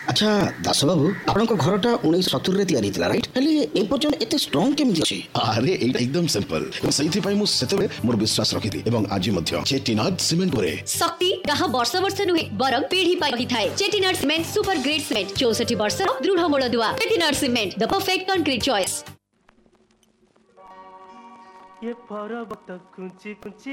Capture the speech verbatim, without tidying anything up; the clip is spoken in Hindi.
अच्छा दास बाबू आपनक घरटा उन्नीस सत्तर रे तैयारी थिला राइट खाली ए पर्यंत एते स्ट्रांग केमिति अछि? अरे एटा एकदम सिंपल सही पाई मु सेतबे मोर विश्वास रखिथि एवं आज मध्य चेटिनाड सीमेंट परे शक्ति कहा वर्ष वर्ष नुहे बरम पीढ़ी पाई रही थाए। Chettinad cement super great cement चौसठ वर्ष दृढ़ मूलदुआ। Chettinad cement the perfect concrete choice. ये पर्वत कुंची कुंची